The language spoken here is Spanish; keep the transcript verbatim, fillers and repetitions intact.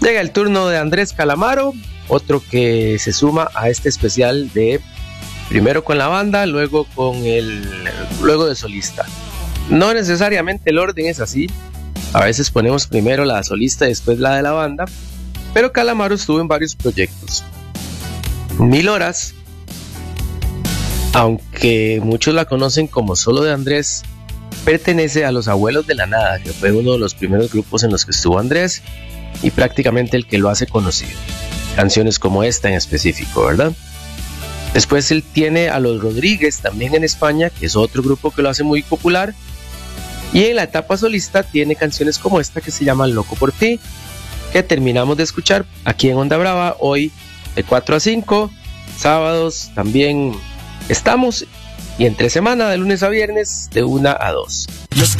Llega el turno de Andrés Calamaro, otro que se suma a este especial de primero con la banda, luego con el luego de solista. No necesariamente el orden es así. A veces ponemos primero la solista y después la de la banda, pero Calamaro estuvo en varios proyectos. Mil Horas, aunque muchos la conocen como solo de Andrés, pertenece a Los Abuelos de la Nada, que fue uno de los primeros grupos en los que estuvo Andrés y prácticamente el que lo hace conocido. Canciones como esta en específico, ¿verdad? Después él tiene a Los Rodríguez, también en España, que es otro grupo que lo hace muy popular. Y en la etapa solista tiene canciones como esta que se llama Loco por Ti, que terminamos de escuchar aquí en Onda Brava hoy de cuatro a cinco. Sábados también estamos, y entre semana de lunes a viernes de una a dos. Los